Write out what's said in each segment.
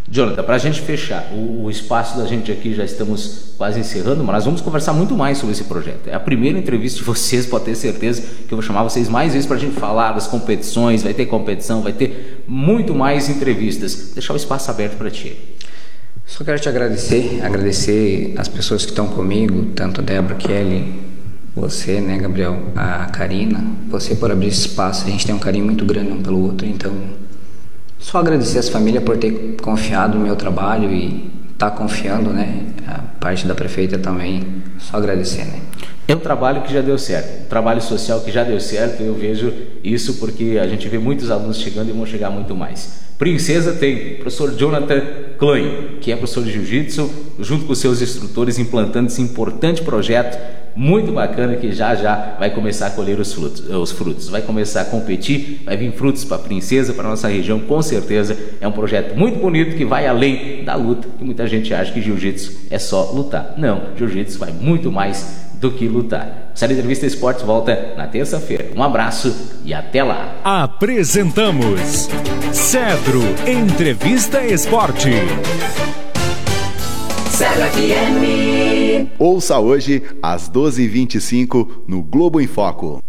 Jonathan, para a gente fechar, o espaço da gente aqui já estamos quase encerrando, mas nós vamos conversar muito mais sobre esse projeto. É a primeira entrevista de vocês, pode ter certeza que eu vou chamar vocês mais vezes para a gente falar das competições, vai ter competição, vai ter muito mais entrevistas. Deixar o espaço aberto para ti. Só quero te agradecer as pessoas que estão comigo, tanto a Débora, Kelly, você, né, Gabriel, a Karina, você por abrir esse espaço. A gente tem um carinho muito grande um pelo outro, então só agradecer as famílias por ter confiado no meu trabalho e tá confiando, né, a parte da prefeita também, só agradecer, né. É um trabalho que já deu certo, um trabalho social que já deu certo. Eu vejo isso porque a gente vê muitos alunos chegando e vão chegar muito mais. Princesa tem o professor Jonathan Klein, que é professor de jiu-jitsu, junto com seus instrutores, implantando esse importante projeto muito bacana que já vai começar a colher os frutos, vai começar a competir, vai vir frutos para a Princesa, para a nossa região, com certeza. É um projeto muito bonito que vai além da luta, e muita gente acha que jiu-jitsu é só lutar. Não, jiu-jitsu vai muito mais do que lutar. Série Entrevista Esportes volta na terça-feira. Um abraço e até lá. Apresentamos Cedro Entrevista Esporte. Cedro FM. Ouça hoje às 12h25 no Globo em Foco.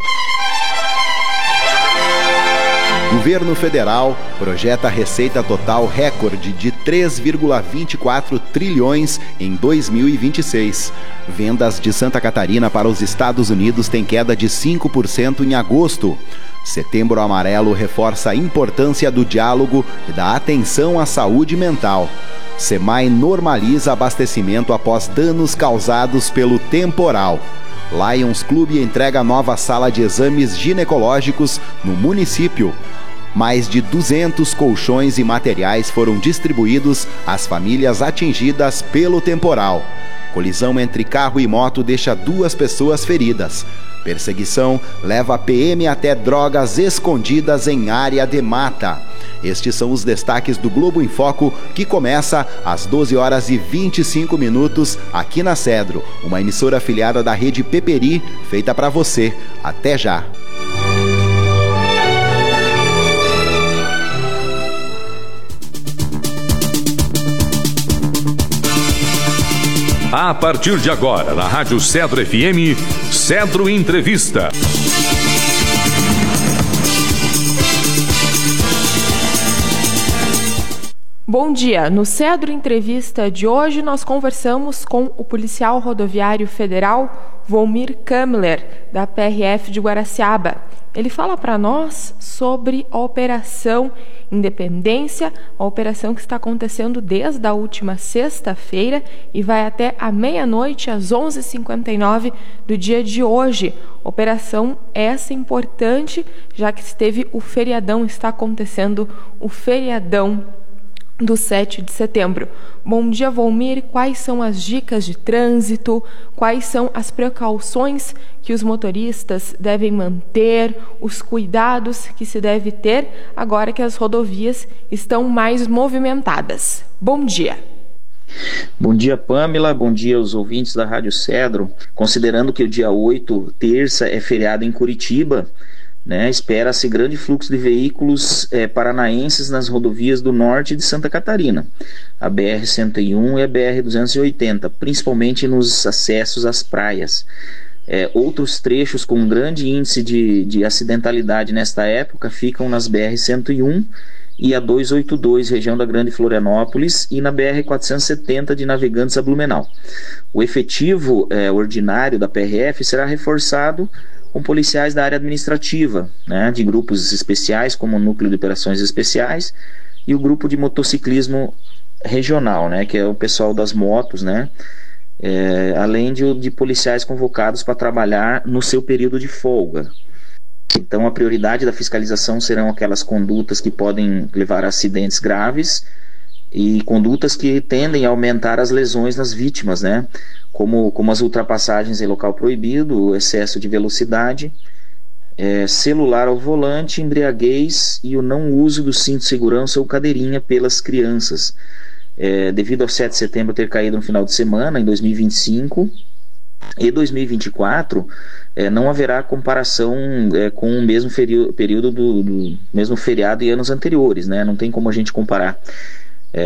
Governo Federal projeta receita total recorde de 3,24 trilhões em 2026. Vendas de Santa Catarina para os Estados Unidos têm queda de 5% em agosto. Setembro Amarelo reforça a importância do diálogo e da atenção à saúde mental. SEMAI normaliza abastecimento após danos causados pelo temporal. Lions Clube entrega nova sala de exames ginecológicos no município. Mais de 200 colchões e materiais foram distribuídos às famílias atingidas pelo temporal. Colisão entre carro e moto deixa 2 pessoas feridas. Perseguição leva a PM até drogas escondidas em área de mata. Estes são os destaques do Globo em Foco, que começa às 12h25 aqui na Cedro, uma emissora afiliada da rede Peperi, feita para você. Até já! A partir de agora, na Rádio Cedro FM, Cedro Entrevista. Bom dia. No Cedro Entrevista de hoje, nós conversamos com o policial rodoviário federal Volmir Kamler, da PRF de Guaraciaba. Ele fala para nós sobre a Operação Independência, a operação que está acontecendo desde a última sexta-feira e vai até a meia-noite, às 11h59 do dia de hoje. Operação essa importante, já que esteve o feriadão, está acontecendo o feriadão do 7 de setembro. Bom dia, Volmir. Quais são as dicas de trânsito? Quais são as precauções que os motoristas devem manter? Os cuidados que se deve ter agora que as rodovias estão mais movimentadas? Bom dia. Bom dia, Pamela. Bom dia aos ouvintes da Rádio Cedro. Considerando que o dia 8, terça, é feriado em Curitiba, espera-se grande fluxo de veículos paranaenses nas rodovias do norte de Santa Catarina, a BR-101 e a BR-280, principalmente nos acessos às praias. Outros trechos com grande índice de acidentalidade nesta época ficam nas BR-101 e a 282, região da Grande Florianópolis, e na BR-470 de Navegantes a Blumenau. O efetivo ordinário da PRF será reforçado com policiais da área administrativa, de grupos especiais, como o Núcleo de Operações Especiais e o grupo de motociclismo regional, que é o pessoal das motos, além de policiais convocados para trabalhar no seu período de folga. Então, a prioridade da fiscalização serão aquelas condutas que podem levar a acidentes graves e condutas que tendem a aumentar as lesões nas vítimas, como as ultrapassagens em local proibido, o excesso de velocidade, celular ao volante, embriaguez e o não uso do cinto de segurança ou cadeirinha pelas crianças. Devido ao 7 de setembro ter caído no final de semana, em 2025 e 2024, não haverá comparação com o mesmo período do mesmo feriado e anos anteriores, não tem como a gente comparar.